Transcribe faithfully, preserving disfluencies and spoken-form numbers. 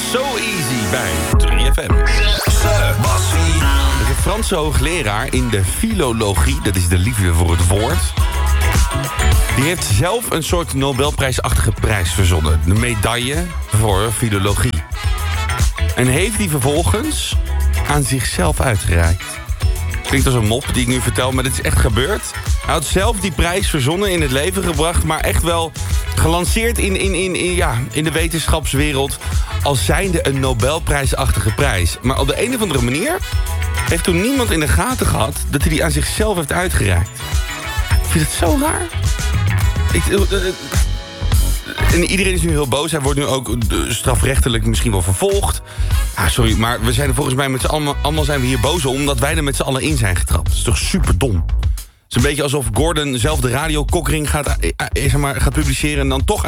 So Easy bij drie F M. Dat is een Franse hoogleraar in de filologie. Dat is de liefde voor het woord. Die heeft zelf een soort Nobelprijsachtige prijs verzonnen. De medaille voor filologie. En heeft die vervolgens aan zichzelf uitgereikt. Klinkt als een mop die ik nu vertel, maar dit is echt gebeurd. Hij had zelf die prijs verzonnen, in het leven gebracht, maar echt wel gelanceerd in, in, in, in, ja, in de wetenschapswereld als zijnde een Nobelprijsachtige prijs. Maar op de een of andere manier heeft toen niemand in de gaten gehad dat hij die aan zichzelf heeft uitgereikt. Ik vind het zo raar. Ik, uh, uh, en iedereen is nu heel boos. Hij wordt nu ook uh, strafrechtelijk misschien wel vervolgd. Ah, sorry, maar we zijn er volgens mij met z'n allen, allemaal zijn we hier boos om, omdat wij er met z'n allen in zijn getrapt. Dat is toch super dom. Het is een beetje alsof Gordon zelf de radiokokkering gaat, uh, zeg maar, gaat publiceren en dan toch aan